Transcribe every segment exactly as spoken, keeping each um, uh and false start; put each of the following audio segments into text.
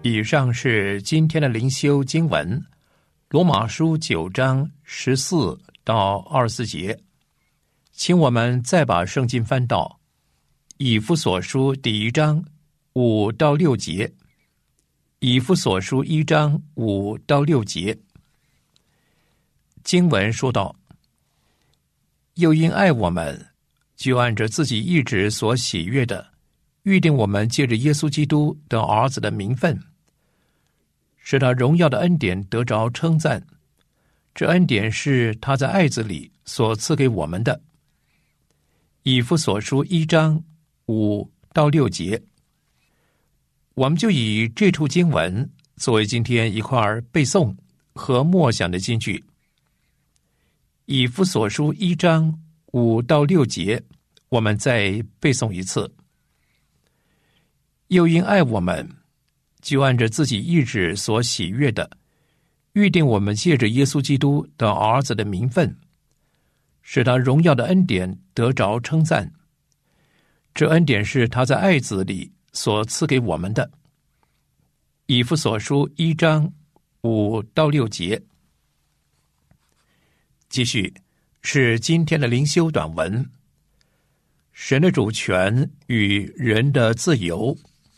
以上是今天的灵修经文，罗马书九章十四到二十四节。请我们再把圣经翻到以弗所书第一章五到六节。以弗所书一章五到六节，经文说道：又因爱我们，就按着自己意志所喜悦的，预定我们借着耶稣基督的儿子的名分，使他荣耀的恩典得着称赞。这恩典是他在爱子里所赐给我们的。以弗所书一章五到六节，我们就以这处经文作为今天一块背诵和默想的金句。以弗所书一章五到六节，我们再背诵一次。又因爱我们，就按着自己意志所喜悦的，预定我们借着耶稣基督的儿子的名分，使他荣耀的恩典得着称赞。这恩典是他在爱子里所赐给我们的。以弗所书一章五到六节。继续是今天的灵修短文，神的主权与人的自由。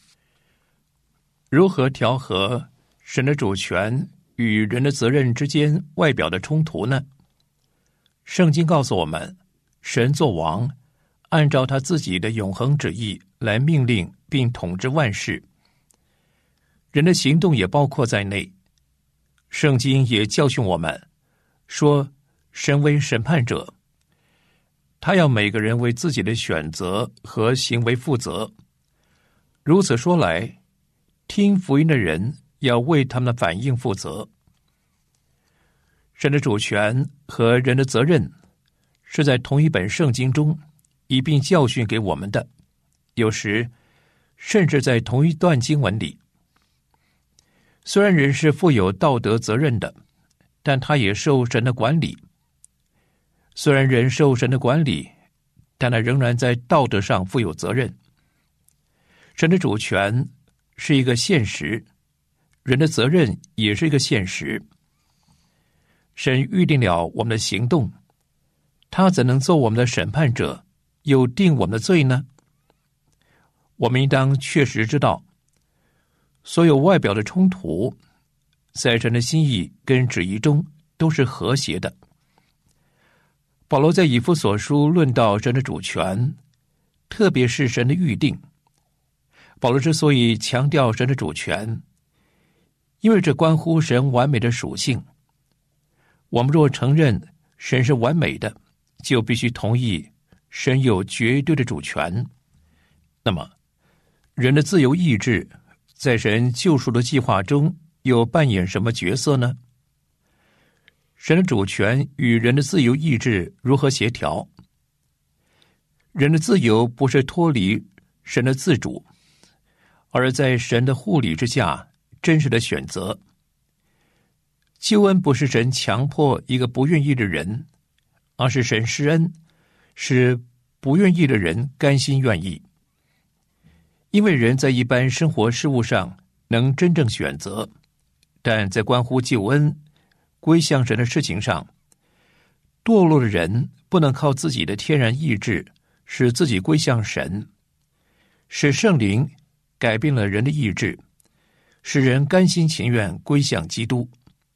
如何调和神的主权与人的责任之间外表的冲突呢？圣经告诉我们，神作王，按照他自己的永恒旨意来命令并统治万事，人的行动也包括在内。圣经也教训我们说，神为审判者，他要每个人为自己的选择和行为负责。如此说来，听福音的人要为他们的反应负责。神的主权和人的责任是在同一本圣经中一并教训给我们的，有时甚至在同一段经文里。虽然人是负有道德责任的，但他也受神的管理。虽然人受神的管理，但他仍然在道德上负有责任。神的主权是一个现实，人的责任也是一个现实。神预定了我们的行动，他怎能做我们的审判者，又定我们的罪呢？我们应当确实知道，所有外表的冲突，在神的心意跟旨意中都是和谐的。保罗在以弗所书论到神的主权，特别是神的预定。保罗之所以强调神的主权，因为这关乎神完美的属性。我们若承认神是完美的，就必须同意神有绝对的主权。那么，人的自由意志在神救赎的计划中又扮演什么角色呢？神的主权与人的自由意志如何协调？人的自由不是脱离神的自主，而在神的护理之下真实的选择。救恩不是神强迫一个不愿意的人，而是神施恩，使不愿意的人甘心愿意。因为人在一般生活事务上能真正选择，但在关乎救恩归向神的事情上，堕落的人不能靠自己的天然意志使自己归向神，使圣灵改变了人的意志，使人甘心情愿归向基督。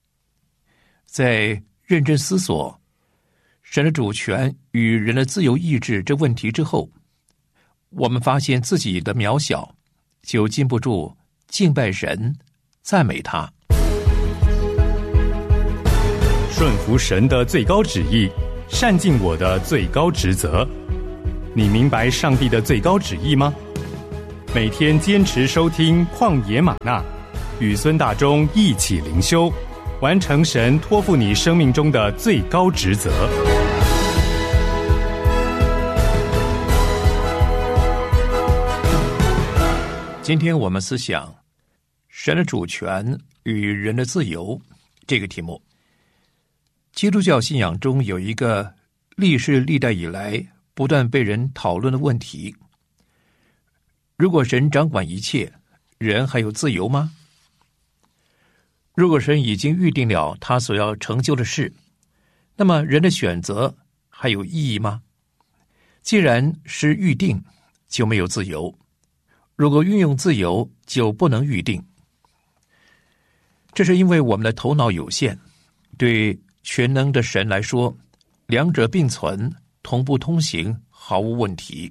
在认真思索神的主权与人的自由意志这问题之后，我们发现自己的渺小，就禁不住敬拜神，赞美他。 顺服神的最高旨意，善尽我的最高职责。你明白上帝的最高旨意吗？每天坚持收听旷野吗哪，与孙大中一起灵修，完成神托付你生命中的最高职责。 今天我们思想神的主权与人的自由这个题目。基督教信仰中有一个历世历代以来不断被人讨论的问题：如果神掌管一切，人还有自由吗？ 如果神已经预定了他所要成就的事，那么人的选择还有意义吗？既然是预定，就没有自由；如果运用自由，就不能预定。这是因为我们的头脑有限，对全能的神来说，两者并存，同步通行，毫无问题。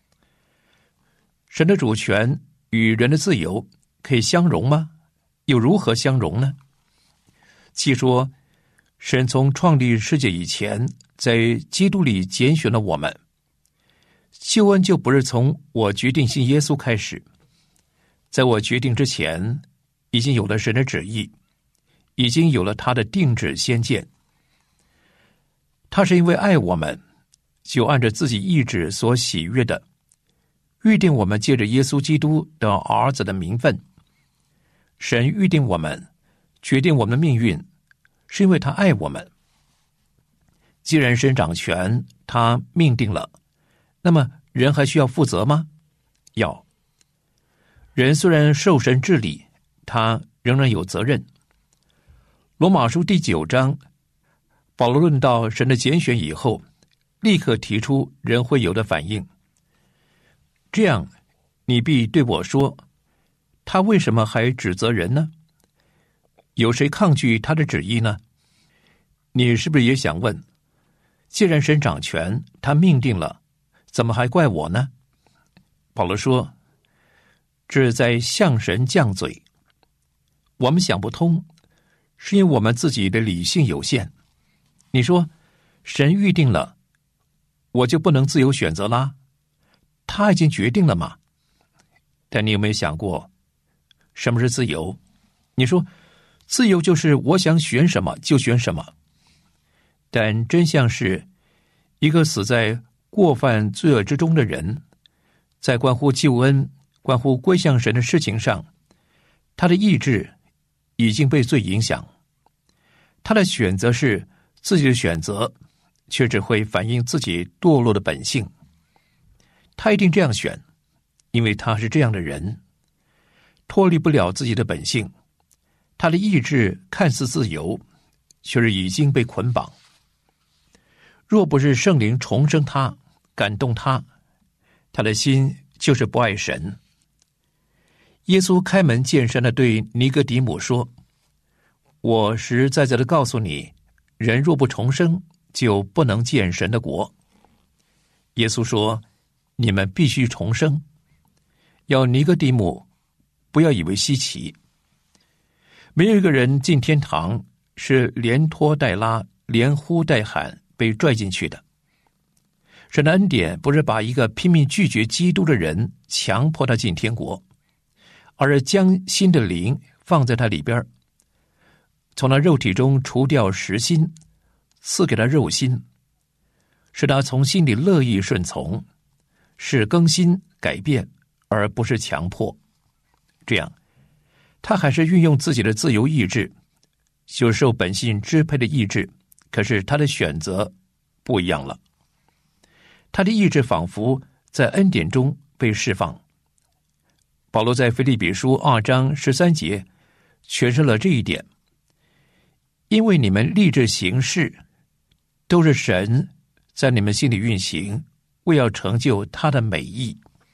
神的主权与人的自由可以相容吗？又如何相容呢？既说神从创立世界以前，在基督里拣选了我们，救恩就不是从我决定信耶稣开始，在我决定之前，已经有了神的旨意，已经有了他的定旨先见。他是因为爱我们，就按着自己意志所喜悦的，预定我们借着耶稣基督的儿子的名分。神预定我们，决定我们的命运，是因为他爱我们。既然神掌权，他命定了，那么人还需要负责吗？要。人虽然受神治理，他仍然有责任。罗马书第九章，保罗论到神的拣选以后，立刻提出人会有的反应。这样，你必对我说，他为什么还指责人呢？有谁抗拒他的旨意呢？你是不是也想问，既然神掌权，他命定了，怎么还怪我呢？保罗说，这是在向神犟嘴。我们想不通，是因为我们自己的理性有限。你说，神预定了，我就不能自由选择啦？他已经决定了嘛？但你有没有想过，什么是自由？你说，自由就是我想选什么就选什么。但真相是，一个死在过犯罪恶之中的人，在关乎救恩、关乎归向神的事情上，他的意志已经被罪影响。他的选择是自己的选择，却只会反映自己堕落的本性。他一定这样选，因为他是这样的人，脱离不了自己的本性。他的意志看似自由，却是已经被捆绑。若不是圣灵重生他，感动他，他的心就是不爱神。耶稣开门见山地对尼哥底母说，我实实在在地告诉你，人若不重生，就不能见神的国。耶稣说，你们必须重生。要尼哥底母不要以为稀奇，没有一个人进天堂是连拖带拉，连呼带喊被拽进去的。神的恩典不是把一个拼命拒绝基督的人强迫他进天国，而是将新的灵放在他里边，从他肉体中除掉实心，赐给他肉心，使他从心里乐意顺从，是更新改变，而不是强迫。这样，他还是运用自己的自由意志，就受本性支配的意志，可是他的选择不一样了。他的意志仿佛在恩典中被释放。保罗在腓立比书二章十三节诠释了这一点，因为你们立志行事，都是神在你们心里运行，为要成就他的美意。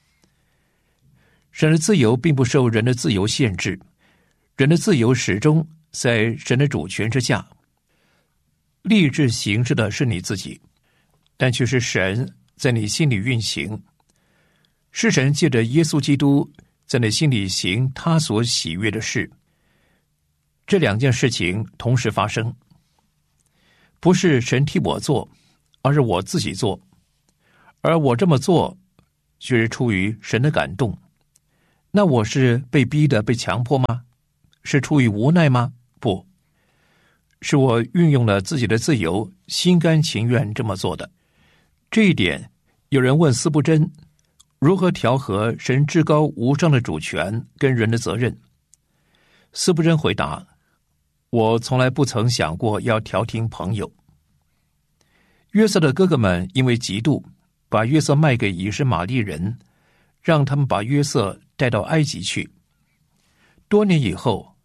神的自由并不受人的自由限制，人的自由始终在神的主权之下。立志行事的是你自己，但却是神在你心里运行，是神借着耶稣基督在你心里行他所喜悦的事。这两件事情同时发生，不是神替我做，而是我自己做。而我这么做却是出于神的感动。那我是被逼的，被强迫吗？是出于无奈吗？不，是我运用了自己的自由，心甘情愿这么做的。这一点，有人问司布真，如何调和神至高无上的主权跟人的责任？司布真回答，我从来不曾想过要调停朋友。约瑟的哥哥们因为嫉妒，把约瑟卖给以实玛利人，让他们把约瑟带到埃及去。多年以后，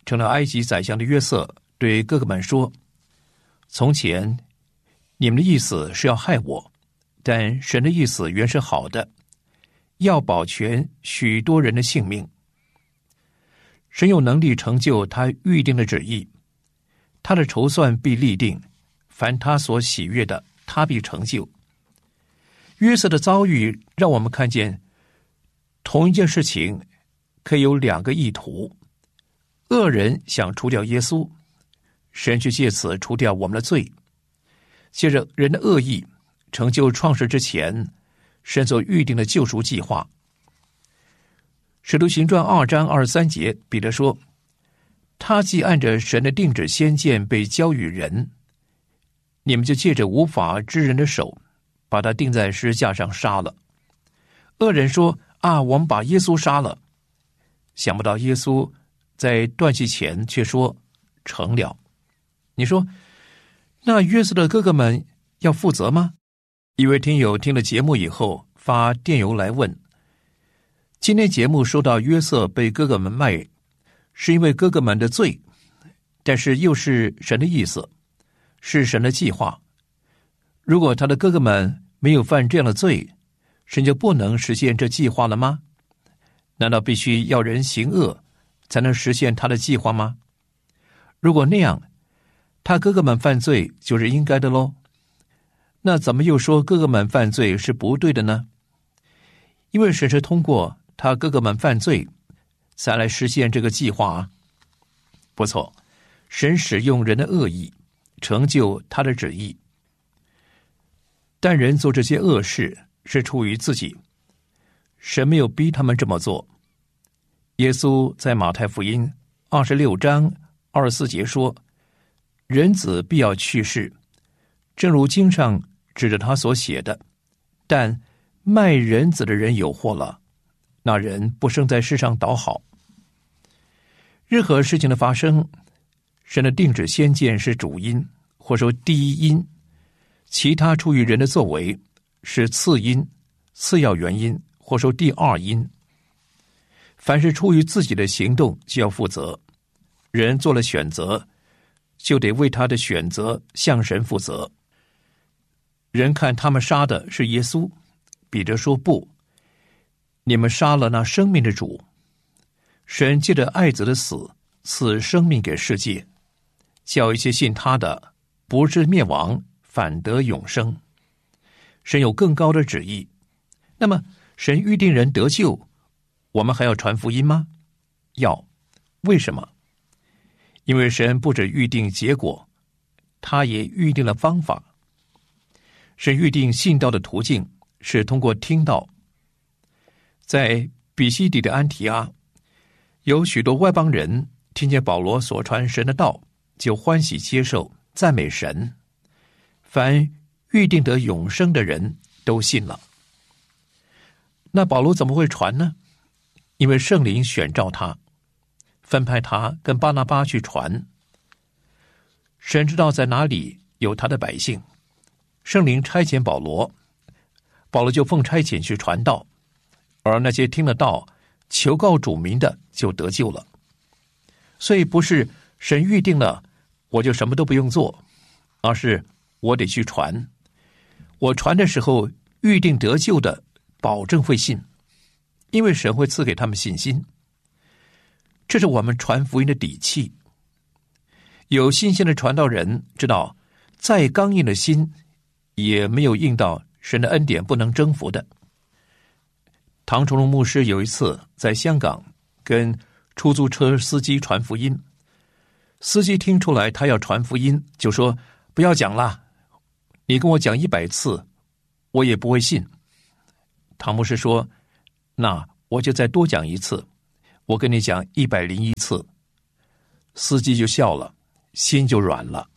成了埃及宰相的约瑟对哥哥们说：从前你们的意思是要害我，但神的意思原是好的，要保全许多人的性命。神有能力成就他预定的旨意，他的筹算必立定，凡他所喜悦的，他必成就。约瑟的遭遇让我们看见，同一件事情可以有两个意图。恶人想除掉耶稣，神却借此除掉我们的罪。接着人的恶意成就创世之前神所预定的救赎计划。使徒行传二章二十三节，彼得说：他既按着神的定旨先见被交与人，你们就借着无法之人的手把他钉在十字架上杀了。恶人说：啊，我们把耶稣杀了。想不到耶稣在断气前却说成了。你说那约瑟的哥哥们要负责吗？一位听友听了节目以后发电邮来问，今天节目说到约瑟被哥哥们卖，是因为哥哥们的罪，但是又是神的意思，是神的计划。如果他的哥哥们没有犯这样的罪，神就不能实现这计划了吗？难道必须要人行恶才能实现他的计划吗？如果那样，他哥哥们犯罪就是应该的喽。那怎么又说哥哥们犯罪是不对的呢？因为神是通过他哥哥们犯罪才来实现这个计划啊。不错，神使用人的恶意成就他的旨意，但人做这些恶事是出于自己，神没有逼他们这么做。耶稣在马太福音二十六章二十四节说：人子必要去世，正如经上指着他所写的，但卖人子的人有祸了，那人不生在世上倒好。任何事情的发生，神的定旨先见是主因，或说第一因，其他出于人的作为是次因、次要原因，或说第二因。凡是出于自己的行动就要负责，人做了选择，就得为他的选择向神负责。人看他们杀的是耶稣，彼得说不，你们杀了那生命的主。神借着爱子的死赐生命给世界，叫一切信他的不至灭亡，反得永生。神有更高的旨意，那么神预定人得救，我们还要传福音吗？要。为什么？因为神不只预定结果，他也预定了方法。神预定信道的途径是通过听道。在比西底的安提阿，有许多外邦人听见保罗所传神的道，就欢喜接受，赞美神。凡预定得永生的人都信了。那保罗怎么会传呢？因为圣灵选召他，分派他跟巴拿巴去传。神知道在哪里有他的百姓，圣灵差遣保罗，保罗就奉差遣去传道，而那些听了道求告主名的就得救了。所以不是神预定了我就什么都不用做，而是我得去传。我传的时候预定得救的保证会信，因为神会赐给他们信心。这是我们传福音的底气。有信心的传道人知道，再刚硬的心也没有硬到神的恩典不能征服的。唐崇荣牧师有一次在香港跟出租车司机传福音，司机听出来他要传福音，就说不要讲了，你跟我讲一百次我也不会信。唐牧师说，那我就再多讲一次，我跟你讲一百零一次。司机就笑了，心就软了。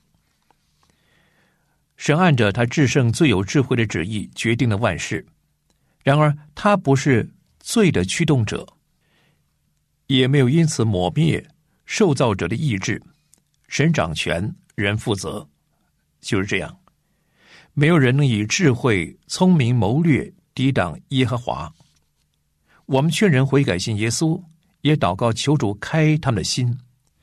神按着他至圣最有智慧的旨意决定了万事，然而他不是罪的驱动者，也没有因此抹灭受造者的意志。神掌权，人负责，就是这样。没有人能以智慧、聪明、谋略抵挡耶和华。我们劝人悔改信耶稣，也祷告求主开他们的心。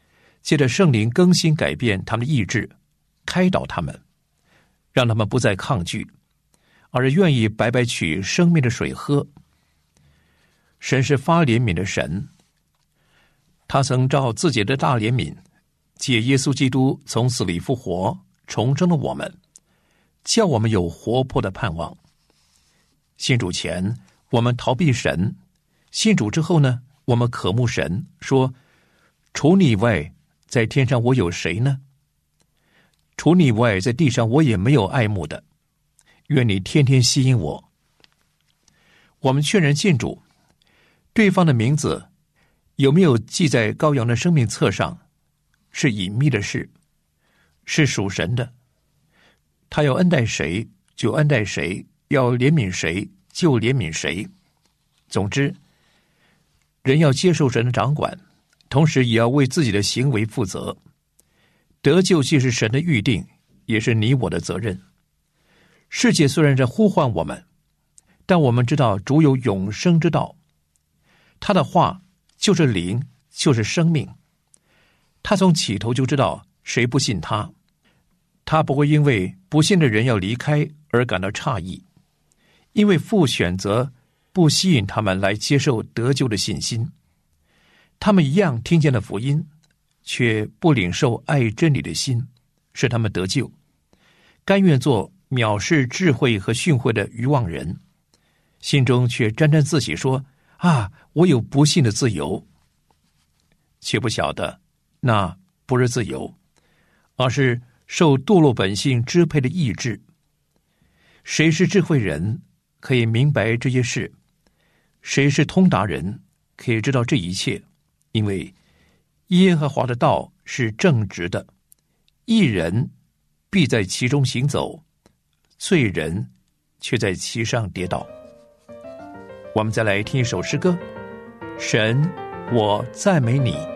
借着圣灵更新改变他们的意志，开导他们，让他们不再抗拒，而是愿意白白取生命的水喝。神是发怜悯的神，他曾照自己的大怜悯，借耶稣基督从死里复活，重生了我们，叫我们有活泼的盼望。信主前，我们逃避神；信主之后呢，我们渴慕神，说：除你以外，在天上我有谁呢？除你以外，在地上我也没有爱慕的。愿你天天吸引我。我们劝人信主，对方的名字有没有记在羔羊的生命册上，是隐秘的事，是属神的。他要恩待谁就恩待谁，要怜悯谁就怜悯谁。总之，人要接受神的掌管，同时也要为自己的行为负责。得救既是神的预定，也是你我的责任。世界虽然在呼唤我们，但我们知道主有永生之道，他的话就是灵，就是生命。他从起头就知道谁不信他，他不会因为不信的人要离开而感到诧异，因为父选择不吸引他们来接受得救的信心。他们一样听见了福音，却不领受爱真理的心，使他们得救，甘愿做藐视智慧和训诲的愚妄人，心中却沾沾自喜说：啊，我有不信的自由。却不晓得那不是自由，而是受堕落本性支配的意志。谁是智慧人，可以明白这些事？谁是通达人，可以知道这一切？因为耶和华的道是正直的，义人必在其中行走，罪人却在其上跌倒。我们再来听一首诗歌：神，我赞美你。